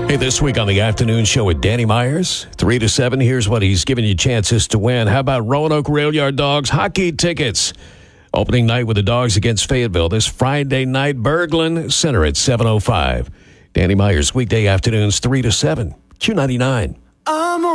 Hey, this week on the afternoon show with Danny Myers, 3 to 7, here's what he's giving you chances to win. How about Roanoke Rail Yard Dogs hockey tickets? Opening night with the Dogs against Fayetteville this Friday night, Berglund Center at 7:05. Danny Myers, weekday afternoons, 3 to 7, Q99.